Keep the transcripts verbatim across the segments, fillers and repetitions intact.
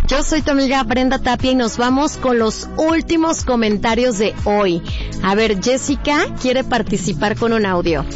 Yo soy tu amiga Brenda Tapia y nos vamos con los últimos comentarios de hoy. A ver, Jessica quiere participar con un audio.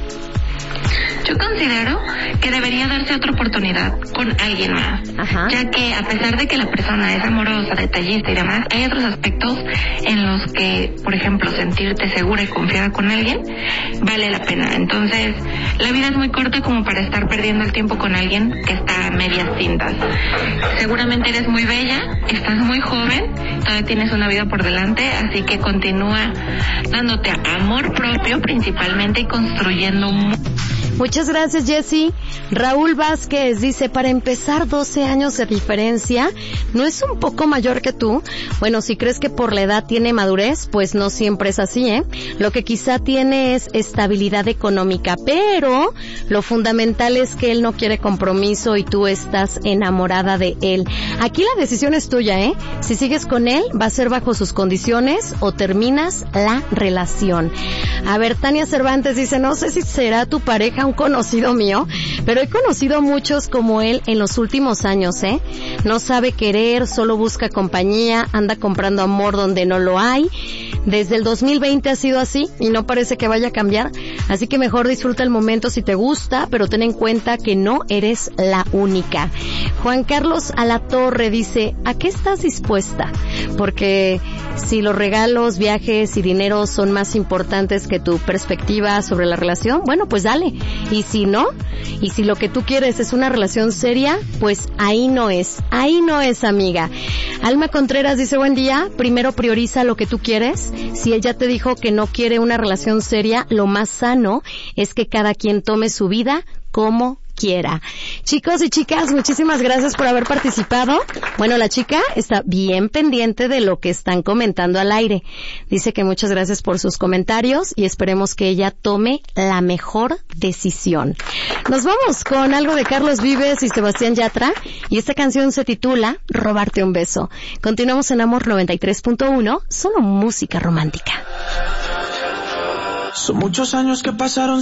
Yo considero que debería darse otra oportunidad con alguien más, Ajá. ya que a pesar de que la persona es amorosa, detallista y demás, hay otros aspectos en los que, por ejemplo, sentirte segura y confiada con alguien vale la pena. Entonces, la vida es muy corta como para estar perdiendo el tiempo con alguien que está a medias tintas. Seguramente eres muy bella, estás muy joven, todavía tienes una vida por delante, así que continúa dándote amor propio principalmente y construyendo un... Muchas gracias, Jessy. Raúl Vázquez dice, para empezar, doce años de diferencia, ¿no es un poco mayor que tú? Bueno, si crees que por la edad tiene madurez, pues no siempre es así, ¿eh? Lo que quizá tiene es estabilidad económica, pero lo fundamental es que él no quiere compromiso y tú estás enamorada de él. Aquí la decisión es tuya, ¿eh? Si sigues con él, va a ser bajo sus condiciones o terminas la relación. A ver, Tania Cervantes dice, no sé si será tu pareja un conocido mío, pero he conocido muchos como él en los últimos años, ¿eh? No sabe querer, solo busca compañía, anda comprando amor donde no lo hay. Desde el dos mil veinte ha sido así y no parece que vaya a cambiar, así que mejor disfruta el momento si te gusta, pero ten en cuenta que no eres la única. Juan Carlos Alatorre dice, ¿a qué estás dispuesta? Porque si los regalos, viajes y dinero son más importantes que tu perspectiva sobre la relación, bueno, pues dale. Y si no, y si lo que tú quieres es una relación seria, pues ahí no es, ahí no es, amiga. Alma Contreras dice, buen día, primero prioriza lo que tú quieres. Si él ya te dijo que no quiere una relación seria, lo más sano es que cada quien tome su vida como quiera. Chicos y chicas, muchísimas gracias por haber participado. Bueno, la chica está bien pendiente de lo que están comentando al aire. Dice que muchas gracias por sus comentarios y esperemos que ella tome la mejor decisión. Nos vamos con algo de Carlos Vives y Sebastián Yatra y esta canción se titula Robarte un beso. Continuamos en Amor noventa y tres punto uno, solo música romántica. Son muchos años que pasaron